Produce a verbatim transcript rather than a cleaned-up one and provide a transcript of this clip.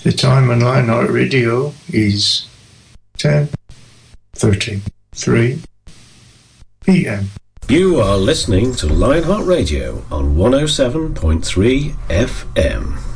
The time on Lionheart Radio is ten thirty-three p m. You are listening to Lionheart Radio on one oh seven point three F M.